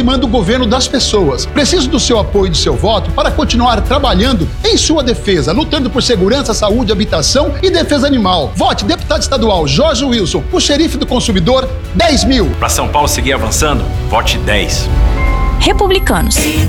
aproximando o governo das pessoas. Preciso do seu apoio e do seu voto para continuar trabalhando em sua defesa, lutando por segurança, saúde, habitação e defesa animal. Vote deputado estadual Jorge Wilson, o xerife do consumidor, 10 mil. Para São Paulo seguir avançando, vote 10. Republicanos.